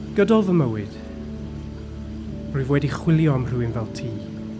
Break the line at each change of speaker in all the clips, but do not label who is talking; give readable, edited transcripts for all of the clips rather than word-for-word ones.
Gydol fy mywyd, rwyf wedi chwilio am rhywun fel ti.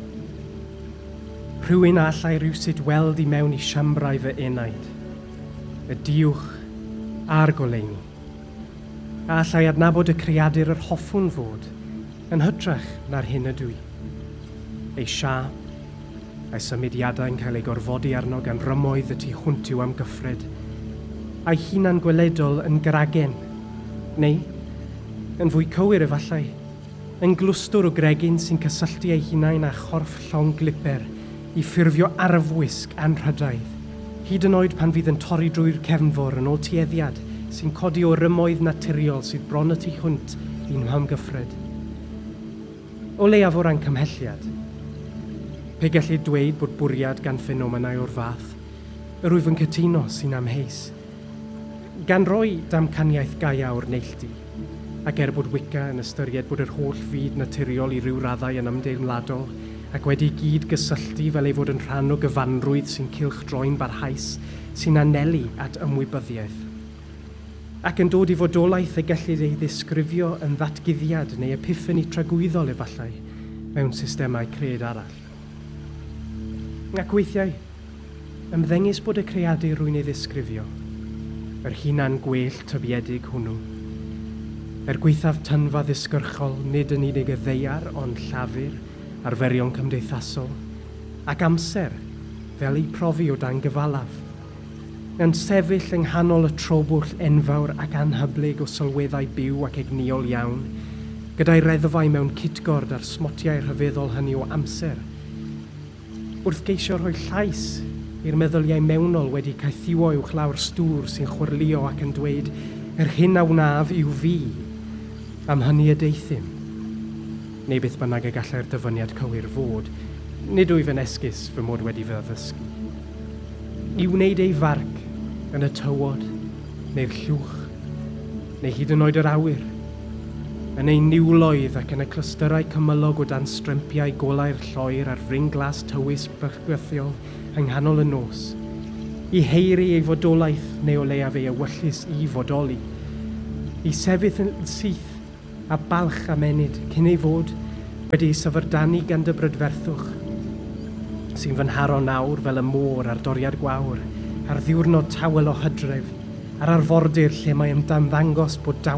Rhywun a allai rhywsut weld i mewn i siambrau fy enaid, y diwch a'r goleuni. A allai adnabod y creadur yr hoffwn fod, yn hytrach na'r hyn ydw i. Ei siap, a'i symudiadau'n cael ei gorfodi arno gan rymoedd y tu hwnt yw am gyffred, a'i hunan gweledol yn gragen, neu, yn fwy cywir efallai, yn glwstwr o gregyn sy'n cysylltu ei hunain â chorff llong gliper i ffurfio arfwisg anrhydaidd, hyd yn oed pan fydd yn torri drwy'r cefnfor yn ôl tueddiad sy'n codi o rymoedd naturiol sydd bron y tu hwnt i'n mhamgyffred. O leiaf o ran cymhelliad, pe gellu dweud bod bwriad gan ffenomenau o'r fath, yr wyf yn cytuno sy'n amheus. Gan roi damcaniaeth gaia o'r neilltu, ac bod Wicca yn ystyried bod yr holl fyd naturiol i ryw raddau yn ymdeimladol ac wedi gyd gysylltu fel ei fod yn rhan o gyfanrwydd sy'n cylchdroi'n barhaus sy'n anelu at ymwybyddiaeth. Ac yn dod i fodolaeth y gellid ei ddisgrifio yn ddatguddiad neu epiffani tragwyddol efallai mewn systemau cred arall. Ac weithiau, ymddengys bod y creadur rwy'n ei ddisgrifio, yr hunan gwell tybiedig hwnnw, gweithaf tynfa ddisgyrchol nid yn unig y ddeiar ond llafur, arferion cymdeithasol, ac amser fel ei profi o dan gyfalaf, yn sefyll yng nghanol y trobwll enfawr ac anhyblyg o sylweddau byw ac egniol iawn, gyda'i reddfau mewn citgord a'r smotiau rhyfeddol hynny o amser. Wrth geisio rhoi llais i'r meddyliau mewnol wedi caethiwo uwch lawr stŵr sy'n chwrlio ac yn dweud yr hyn a wnaf yw fi, am hynny y deithim. Neu beth bynnag y gallai'r dyfyniad cywir fod, nid wyf yn esgus fy mod wedi fy addysgu. I wneud ei farc yn y tywod, neu'r llwch, neu hyd yn oed yr awyr, yn ei niwloedd ac yn y clysterau cymylog o dan strempiau golau'r lloer ar fring glas tywys bygythiol yng nghanol y nos, i heiri ei fodolaeth neu o leiaf ei ewyllus i fodoli, i sefyll yn syth a balch amenyd cyn ei fod wedi ei syfrdanu gan dy brydferthwch, sy'n fy nharo nawr fel y môr ar doriad gwawr, ar ddiwrnod tawel o hydref, ar arfordir lle mae ymddangos bod